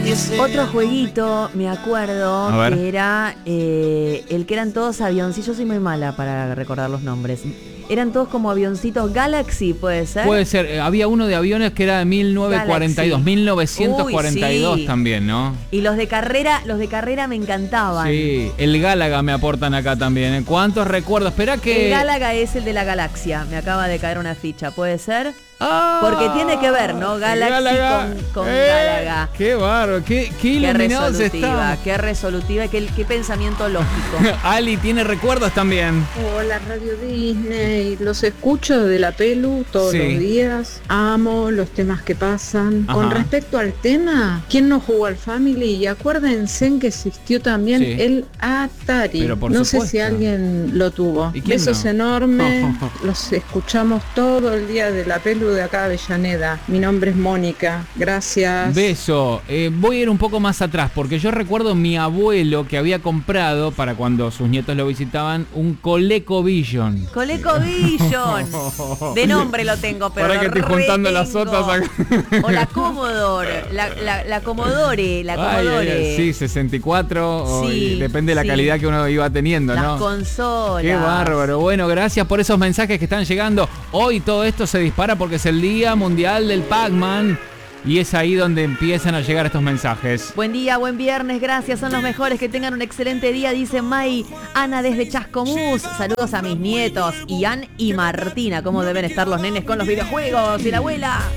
Otro jueguito, me acuerdo, que era el que eran todos avioncitos. Yo soy muy mala para recordar los nombres. Eran todos como avioncitos Galaxy, ¿puede ser? Puede ser. Había uno de aviones que era de 1942, Galaxy. 1942 Uy, sí. También, ¿no? Y los de carrera me encantaban. Sí, el Gálaga me aportan acá también. ¿Eh? ¿Cuántos recuerdos? Espera que... El Gálaga es el de la galaxia. Me acaba de caer una ficha, ¿puede ser? Porque tiene que ver, ¿no? Galaxy con Gálaga. Qué bárbaro, qué iluminados están. Qué resolutiva y qué pensamiento lógico. Ali tiene recuerdos también. Hola, Radio Disney. Los escucho de la Pelu todos los días. Amo los temas que pasan. Ajá. Con respecto al tema, ¿quién no jugó al Family? Y acuérdense en que existió también el Atari. No sé si alguien lo tuvo. Besos enormes. Los escuchamos todo el día de la Pelu de acá Avellaneda. Mi nombre es Mónica, gracias. Beso. Voy a ir un poco más atrás porque yo recuerdo mi abuelo que había comprado para cuando sus nietos lo visitaban un ColecoVision. ColecoVision. De nombre lo tengo, pero para que estoy juntando las otras acá. O la Commodore, la Commodore, Commodore. Sí, 64 y depende de la calidad que uno iba teniendo, las ¿no? Consolas. Qué bárbaro. Bueno, gracias por esos mensajes que están llegando. Hoy todo esto se dispara porque es el Día Mundial del Pac-Man y es ahí donde empiezan a llegar estos mensajes. Buen día, buen viernes, gracias, son los mejores, que tengan un excelente día, dice May. Ana desde Chascomús, saludos a mis nietos, Ian y Martina. ¿Cómo deben estar los nenes con los videojuegos? Y la abuela.